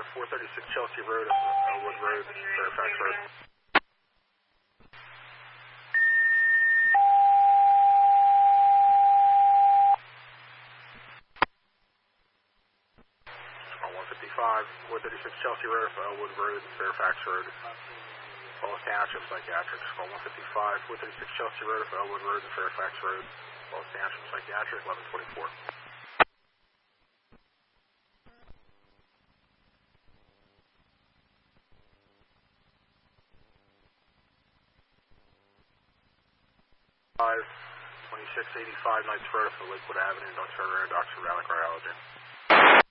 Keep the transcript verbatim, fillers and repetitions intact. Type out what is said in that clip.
four thirty-six Chelsea Road, Elwood Road, Fairfax Road. one fifty-five, four thirty-six Chelsea Road, Elwood Road, Fairfax Road. Wallace Township Psychiatric. Call one fifty-five, four thirty-six Chelsea Road, Elwood Road, Fairfax Road. Wallace Township Psychiatric, eleven twenty-four. five twenty-six eighty-five Knights Road, Lakewood Avenue, Doctor Doctor Valley Cardiology.